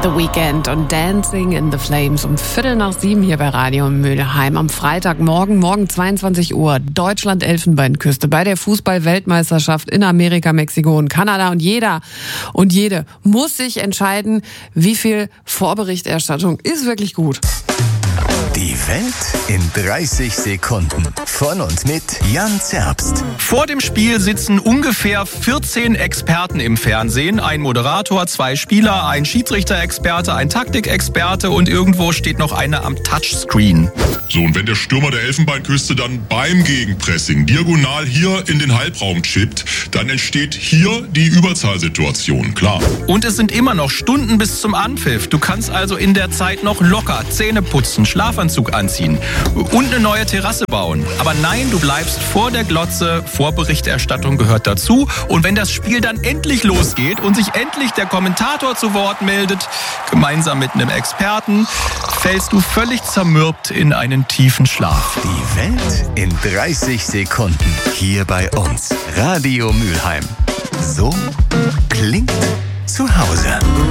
The Weeknd und Dancing in the Flames um 6:45 hier bei Radio Mülheim. Am Freitagmorgen 22 Uhr, Deutschland-Elfenbeinküste bei der Fußball-Weltmeisterschaft in Amerika, Mexiko und Kanada. Und jeder und jede muss sich entscheiden, wie viel Vorberichterstattung ist wirklich gut. Die Welt in 30 Sekunden. Von und mit Jan Zerbst. Vor dem Spiel sitzen ungefähr 14 Experten im Fernsehen. Ein Moderator, 2 Spieler, ein Schiedsrichter-Experte, ein Taktikexperte und irgendwo steht noch einer am Touchscreen. So, und wenn der Stürmer der Elfenbeinküste dann beim Gegenpressing diagonal hier in den Halbraum chippt, dann entsteht hier die Überzahlsituation, klar. Und es sind immer noch Stunden bis zum Anpfiff. Du kannst also in der Zeit noch locker Zähne putzen, Schlafanzug anziehen und eine neue Terrasse bauen. Aber nein, du bleibst vor der Glotze. Vorberichterstattung gehört dazu. Und wenn das Spiel dann endlich losgeht und sich endlich der Kommentator zu Wort meldet, gemeinsam mit einem Experten, fällst du völlig zermürbt in einen tiefen Schlaf. Die Welt in 30 Sekunden. Hier bei uns. Radio Mülheim. So klingt zu Hause.